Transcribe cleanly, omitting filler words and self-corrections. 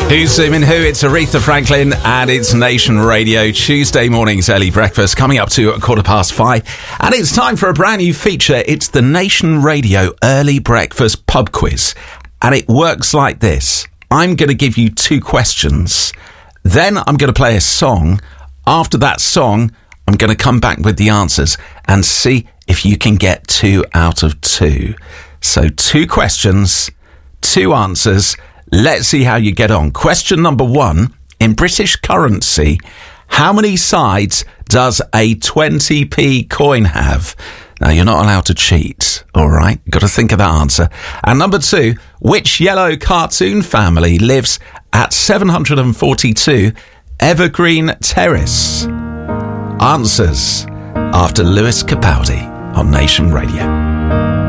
Who's Zooming Who? It's Aretha Franklin and it's Nation Radio. Tuesday morning's early breakfast coming up to 5:15. And it's time for a brand new feature. It's the Nation Radio Early Breakfast Pub Quiz. And it works like this. I'm going to give you 2 questions. Then I'm going to play a song. After that song, I'm going to come back with the answers and see if you can get 2 out of 2. So 2 questions, 2 answers. Let's see how you get on. Question number 1. In British currency, how many sides does a 20p coin have? Now, you're not allowed to cheat, all right? You've got to think of that answer. And number 2, which yellow cartoon family lives at 742 Evergreen Terrace? Answers after Lewis Capaldi on Nation Radio.